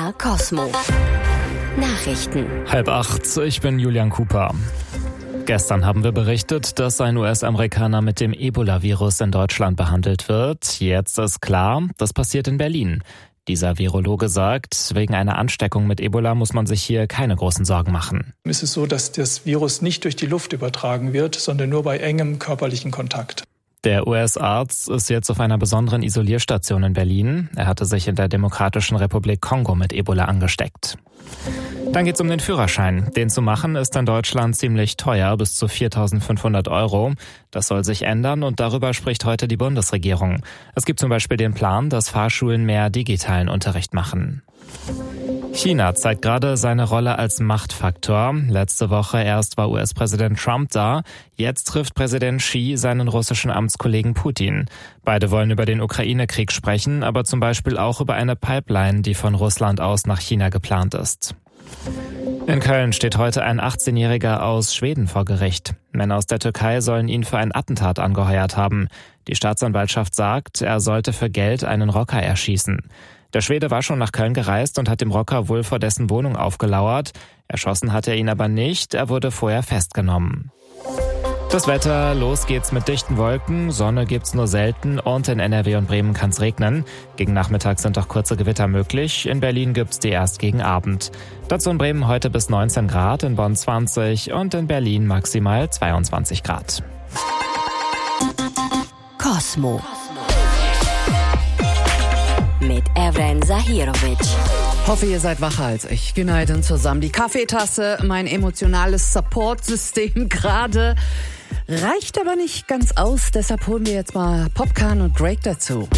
MDR Cosmo. Nachrichten. 7:30, ich bin Julian Cooper. Gestern haben wir berichtet, dass ein US-Amerikaner mit dem Ebola-Virus in Deutschland behandelt wird. Jetzt ist klar, das passiert in Berlin. Dieser Virologe sagt, wegen einer Ansteckung mit Ebola muss man sich hier keine großen Sorgen machen. Es ist so, dass das Virus nicht durch die Luft übertragen wird, sondern nur bei engem körperlichen Kontakt. Der US-Arzt ist jetzt auf einer besonderen Isolierstation in Berlin. Er hatte sich in der Demokratischen Republik Kongo mit Ebola angesteckt. Dann geht's um den Führerschein. Den zu machen ist in Deutschland ziemlich teuer, bis zu 4.500 €. Das soll sich ändern und darüber spricht heute die Bundesregierung. Es gibt zum Beispiel den Plan, dass Fahrschulen mehr digitalen Unterricht machen. China zeigt gerade seine Rolle als Machtfaktor. Letzte Woche erst war US-Präsident Trump da. Jetzt trifft Präsident Xi seinen russischen Amtskollegen Putin. Beide wollen über den Ukraine-Krieg sprechen, aber zum Beispiel auch über eine Pipeline, die von Russland aus nach China geplant ist. In Köln steht heute ein 18-Jähriger aus Schweden vor Gericht. Männer aus der Türkei sollen ihn für ein Attentat angeheuert haben. Die Staatsanwaltschaft sagt, er sollte für Geld einen Rocker erschießen. Der Schwede war schon nach Köln gereist und hat dem Rocker wohl vor dessen Wohnung aufgelauert. Erschossen hat er ihn aber nicht, er wurde vorher festgenommen. Das Wetter, los geht's mit dichten Wolken, Sonne gibt's nur selten und in NRW und Bremen kann's regnen. Gegen Nachmittag sind auch kurze Gewitter möglich, in Berlin gibt's die erst gegen Abend. Dazu in Bremen heute bis 19 Grad, in Bonn 20 und in Berlin maximal 22 Grad. Cosmo. Mit Evren Zahirovic. Hoffe, ihr seid wacher als ich. Goneiden zusammen. Die Kaffeetasse, mein emotionales Support-System gerade, reicht aber nicht ganz aus. Deshalb holen wir jetzt mal Popcorn und Drake dazu.